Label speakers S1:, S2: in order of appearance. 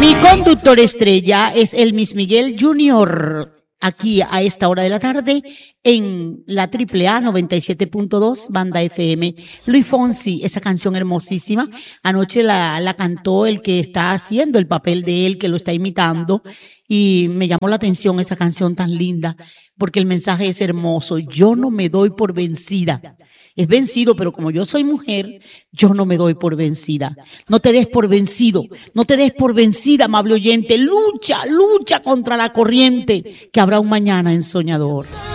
S1: Mi conductor estrella es el Miss Miguel Junior, aquí a esta hora de la tarde en la AAA 97.2 Banda FM. Luis Fonsi, esa canción hermosísima, anoche la cantó el que está haciendo el papel de él, que lo está imitando, y me llamó la atención esa canción tan linda, porque el mensaje es hermoso. Yo no me doy por vencida. Es vencido, pero como yo soy mujer, yo no me doy por vencida. No te des por vencido, no te des por vencida, amable oyente. Lucha, lucha contra la corriente, que habrá un mañana ensoñador.